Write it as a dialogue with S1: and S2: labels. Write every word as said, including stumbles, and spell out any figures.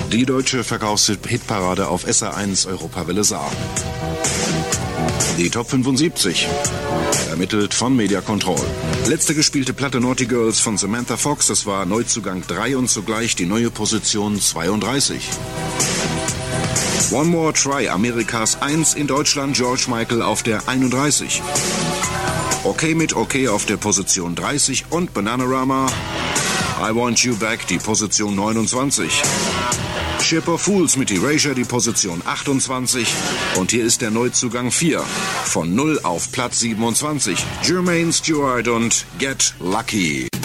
S1: Die deutsche Verkaufshitparade auf S R eins Europawelle Saar. Die Top fünfundsiebzig. Ermittelt von Media Control. Letzte gespielte Platte Naughty Girls von Samantha Fox, das war Neuzugang drei und zugleich die neue Position zweiunddreißig. One More Try, Amerikas eins in Deutschland, George Michael auf der einunddreißig. Okay mit Okay auf der Position dreißig und Bananarama, I Want You Back, die Position neunundzwanzig. Ship of Fools mit Erasure, die Position achtundzwanzig. Und hier ist der Neuzugang vier. Von null auf Platz siebenundzwanzig. Jermaine Stewart und Get Lucky.